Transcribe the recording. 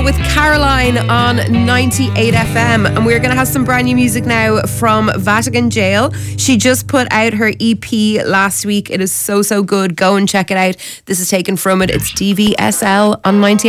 with Caroline on 98 FM, and we're going to have some brand new music now from Vatican Jail. She just put out her EP last week. It is so good. Go and check it out. This is taken from it. It's DVSL on 98.